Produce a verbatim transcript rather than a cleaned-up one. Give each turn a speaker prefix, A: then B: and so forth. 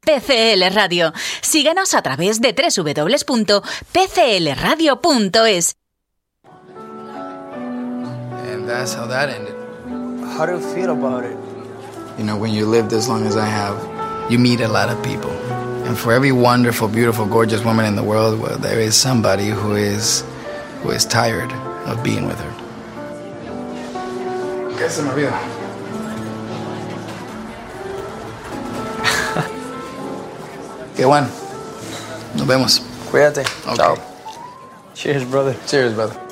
A: P C L Radio. Síguenos a través de doble u doble u doble u punto p c l radio punto es.
B: And that's how that ended.
C: How do you feel about it?
B: You know, when you lived as long as I have, you meet a lot of people. And for every wonderful, beautiful, gorgeous woman in the world, well, there is somebody who is who is tired of being with her. ¿Qué se me olvida? Qué bueno. Nos vemos.
C: Cuídate.
B: Okay.
C: Chao. Cheers, brother.
B: Cheers, brother.